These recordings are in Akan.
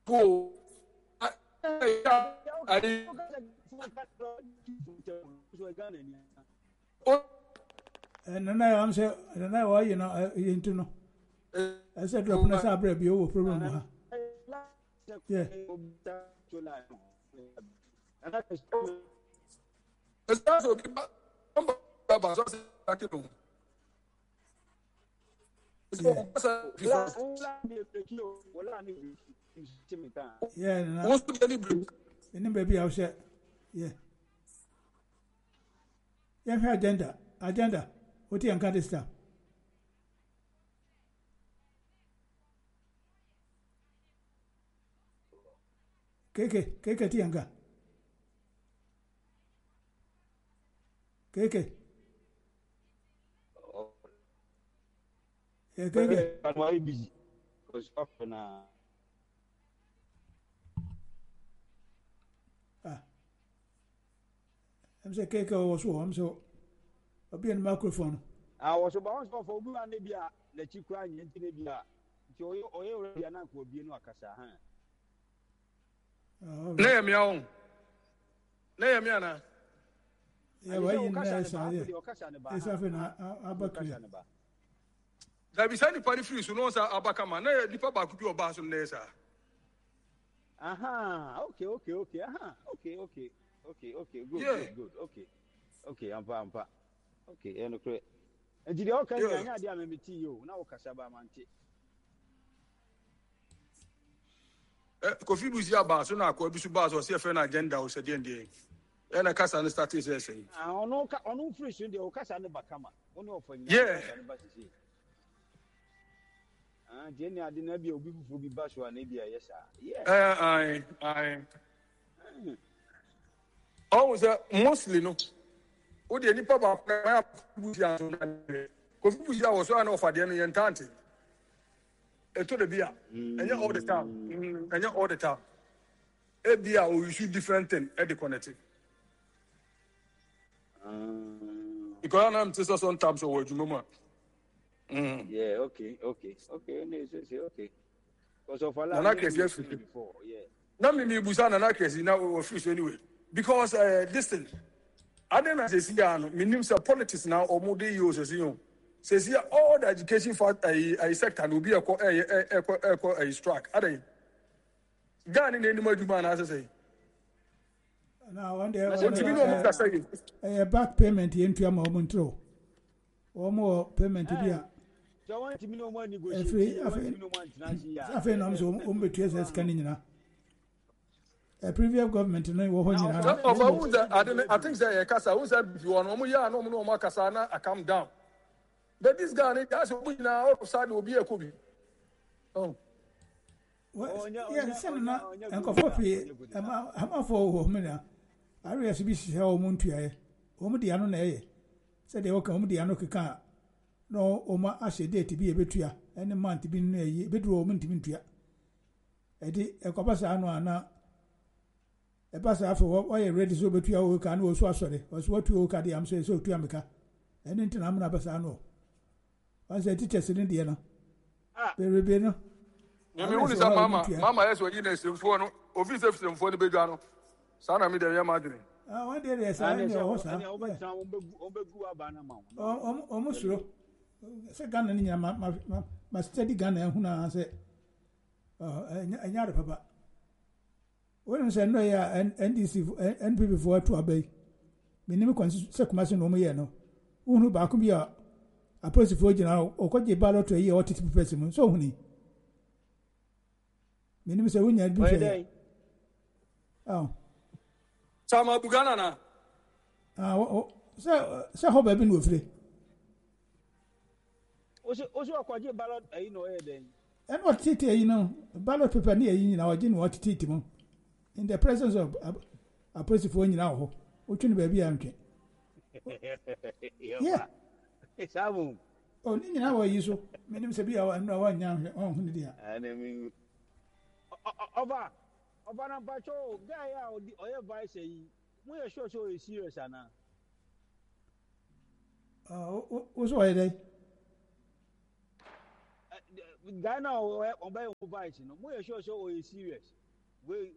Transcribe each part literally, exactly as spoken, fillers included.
go. I I and then I answer, and I know you know into no. I said, drop a sabre be over problem. Yeah. It's also about something. Yeah, and baby, I'll say, yeah. Yeah, agenda, agenda. What you can't stop. Keke, keke tianga. Keke. Yeah, keke. I'm very busy. Because often, uh, ah, I'm saying keke was so. I'm so. I'll be in the microphone. I was about to for good and maybe let you cry into the beer. Joy or already an uncle be no cassa. Name your own. Name Yana. Yeah, why you know? It's something about you. There be any party free, so no, sir, Abakama. No, the papa could be a bass on there, sir. Aha, okay, okay, okay, aha, okay, okay, okay, okay, good, Yeah. good, good, okay, okay, I'm fine, okay, and okay. And did you okay? I had the maybe to you now, Casaba Manti. Kofi Buzia Bass, so now Kobisu Bass or C F N agenda or Sadian Day. And a cassa and started saying, I don't know, on no free, the Ocasa and the Bacama, only for yeah. Ah, Jenny, I didn't be a beautiful be bash or maybe yes, sir. Yeah. I, I, always a mostly no. What the Nipa Buzia Kofi Buzia was one of the end Tante. It to the beer, and you're all the time, and you're all the time. A beer will issue different thing at the connecting. Because I'm just sometimes over you know. Yeah, okay, okay, okay, okay. Because of a lot of yes before, yeah. Now me busan na case now official anyway. Because uh, this thing, I don't say see ano, me name say politics now or more dey use say you. Say see all the education for a sector will be a a a a strike. Are they? Gani ne ni maduma na say. Now one day a back payment into a moment through. Or more payment to be a so I want to know more negotiation. Free, I think I'm so unbetween as canning. A previous government, no, what you know. I think they are Casa, who said, if you want no more, no more Casana, I come down. But this guy, that's what we now outside will be a Kobe. Oh, well, yeah, Uncle Poppy, I'm for woman. I really be so Montia, Omodiano, eh? Said they will come the Anoka. No, Oma Ashe day to be a betua, and a month to be a bit woman to be. Eddie, a copasano, and a pass after what I read is over to your can also sorry, was what you can am say so to America, and into Namana Bassano. I said, teachers in Indiana. Very bene. Mama, Mama, as well, you know, for officers for the Begano. Sana me the Madrid. Ah, one day there's a horse. Almost true. Say gun and my steady gun and who I say, a yard of papa. When I say no, yeah, and N D C and people for to obey. Minimum consequence no more, no. Who back be a person for general or could you ballot to a year or two person, so many. Minimum say, when you had oh. Sama Bugana na. Ah, oh, so so how have been with free. Also, also, quite a ballot, you know, then. And what city, you know, ballot paper near you know, I didn't want to teach him in the presence of a person for you now, which will be empty. Yeah, it's our room. Oh, you know, I use so many to be our no one young on the and I mean, over. Obana Pacho, guy out the oil vice, we are sure so is serious, Anna. Oh, what's why they? guy now on by vice no mo sure sure o serious we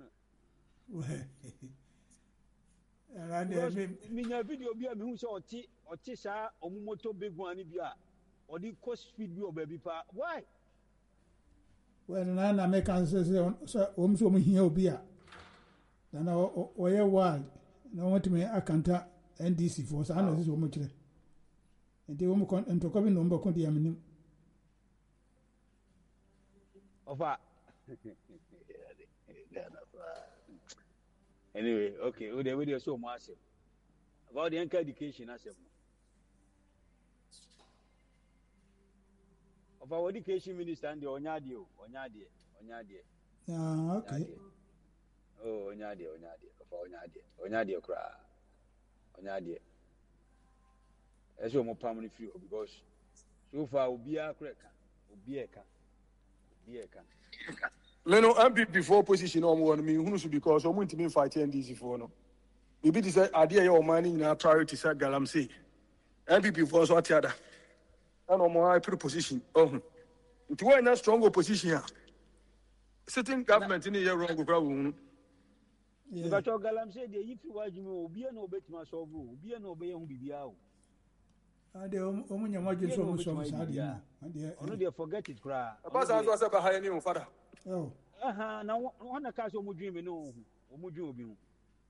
around there me nya video bi a me hu say oti oti sa omumoto big one ni bi a odi cost speed bi oba bi pa why when na na make an say so om so mo hia obi a na na oye wal na want me akanta N D C for sa na so mo kire enti wo mo kon ntoko bi no mba kon di amnim Over. Anyway, okay. We the video so much about the anchor education as of our education minister and the Onyadio, Onyadia, Onyadia. Ah, okay. Oh, Onyadia, Onyadia, of Onyadia, Onyadia cry, Onyadia. As your more permanent free because so far will be a cracker, will be a can. Me no M P before position on one me who should because I'm going to be fighting N D C for no. Maybe this idea your money in our priority set Galamsey. M P before so other. And on my position. Oh, it was a strong opposition here. Sitting government in the year wrong go. But your Galamsey, if you watch me, will be an obey to my soul, will be an obey on B B R. Ade omunya maji so mo so sadi na ade onu dey forget it cry about as was about high name father oh aha na one ka so mo dream no o dream obi hu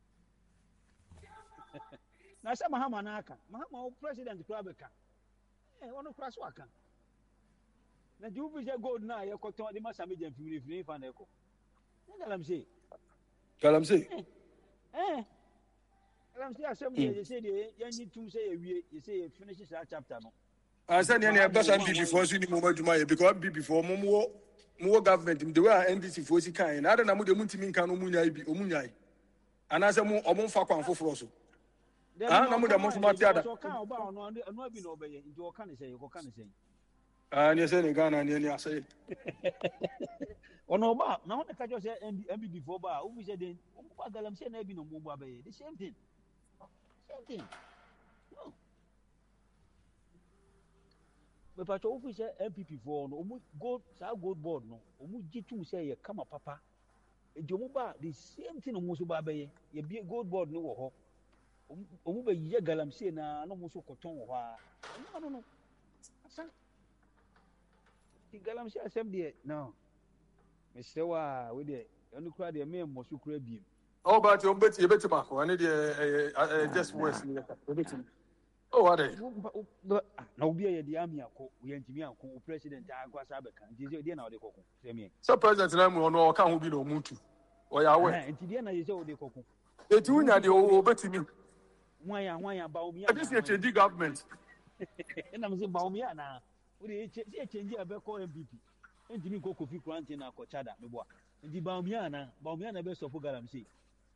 na say mahama na aka mahama president cry beka eh onu cry so aka na di ubi je gold na ye koton di masame jam firi firi fa na eko na Galamsey Galamsey eh I'm still assembly. You say the you need to say you say you finish that chapter no. I said any best M P before so ni mo madwuma because M P before mo mo mo government the way N D C for si kan na ada na mo de muntimi nkan no munyai bi omunyai ana se mo omo fa kwan foforo so ah na mo de mo so mate ada so kan oba no no bi no obeye nti o kan say you kan say ah ni say ni Ghana ni ni asay ono oba na won ka jo say M P before ba o fi say den o ba Galamsey na bi no mo ba be the same thing. Something. No. But but if we say M P P for no, omu gold, sa gold board no, omu jitu say ye kama papa. E jomu ba the same thing omu so ba be ye be gold board no wo ho. Omu be ye Galamsey na no mu so koton wo ha. No no no. Asa. The Galamsey asem there no. Me say wa we there, onu kura there me mo so kura biem. Oh, but you bet you bet back. I need uh, just west. Oh, what are now be a diamia, we engineer, president, Aguasa Becan, Diana, they call me. So, President, I'm on no account will be no mutu. Or your way. And Diana is all they call. The two are the old betting me. Why, why about me? This is a change government. And I'm saying Baumiana. Would they change a beco M P P? And Jimmy Coco Quarantine, Cochada, Meboa. And the Baumiana, Baumiana best of Galamsey.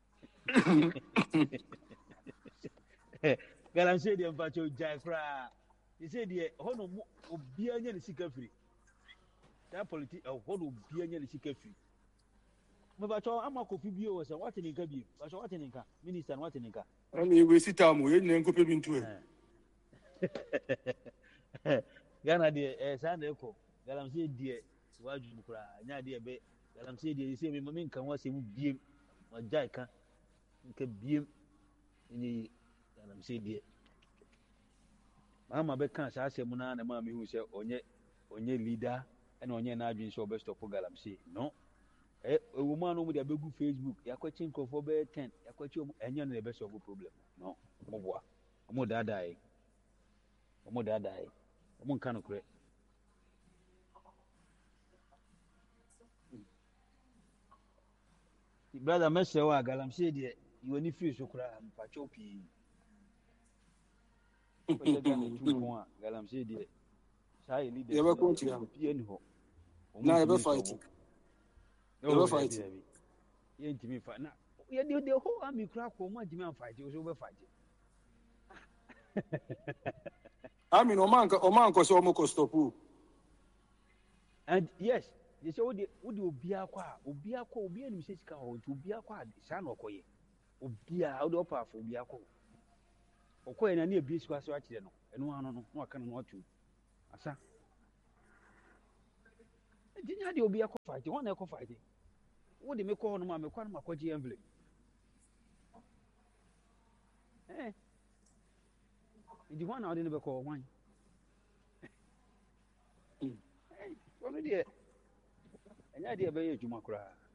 Galamsey the Mpacho Jafra. He said, "The Hono Obianya the secret free." That politics of Hono Obianya the secret free. Mabacho Amako Fibio was a what in Gabi, was what in Inca, Minister, what in Inca. Only we sit down, we didn't go into it. Ghana, dear, San Echo, Galamsey, dear, Wajukra, Nadia Bay, Galamsey, the same woman can watch him be a jaika. Nke biem ni Galamsey die mama be kan sa asem na na mama hu se onye onye leader na onye na adwin so be stop Galamsey no eh ewu ma no mu de begu Facebook yakwachi nkofo be ten yakwachi enye no be solve problem no mo boa mo dada e mo dada e mo nka no kure brother message wa Galamsey die you only feel so cry mpacho pi Galamsey die sai leader you ever continue pi eni ho na ever fight ever fight ye ntimi fa na ye the the whole army cry ko mo ntimi am fight you so be fight I mean o man o man ko so mo ko stop. And yes you say we we obi akwa obi akwa obi enu se sika ho nti obi akwa sa na okoye obi a o do powerful obi akwa okoye na na ebi sika so akire no enu ano no na aka no otu asa Dinya de obi akɔ fight one na ɛkɔ fight wo de me kɔ hɔ no ma me kɔ no ma kɔgye envelope eh ndi one na ɔde ne bɛkɔ one ɔno deɛ ɛnyɛ deɛ ɛbɛyɛ adwuma koraa